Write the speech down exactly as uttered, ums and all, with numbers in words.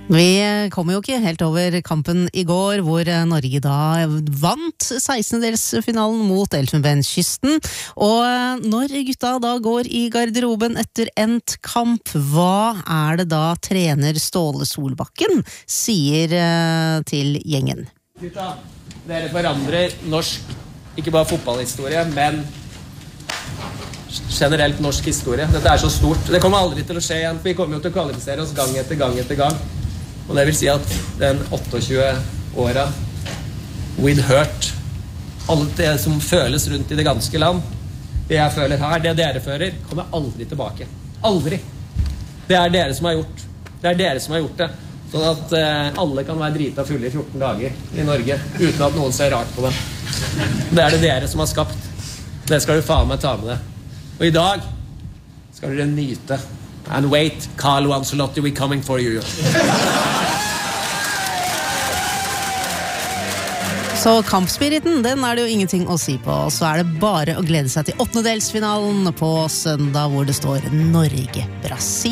Vi kommer jo ikke helt over kampen i går, hvor Norge da vant sekstendedelsfinalen mot Elfenbenskysten. Og når gutta da går i garderoben etter endt kamp, hva er det da trener Ståle Solbakken sier til gjengen? Gutta, dere forandrer norsk, ikke bare fotballhistorie, men generelt norsk historie. Dette er så stort. Det kommer aldri til å skje igjen, for vi kommer jo til å kvalifisere oss gang etter gang etter gang. Og det vil si at den tjueåtte åra we'd hurt alt det som føles rundt i det ganske land, det jeg føler her, det dere føler, kommer aldri tilbake. Aldri. Det er dere som har gjort. Det er dere som har gjort det. Sånn at eh, alle kan være drita fulle i fjorten dager i Norge, uten at noen ser rart på dem. Det er det dere som har skapt. Det skal du faen meg ta med deg. Og i dag skal dere nyte. And wait, Carlo Ancelotti, we're coming for you. Så kampspiriten, den er det jo ingenting å si på. Så er det bare å glede seg til åttendedelsfinalen på søndag, hvor det står Norge-Brasil.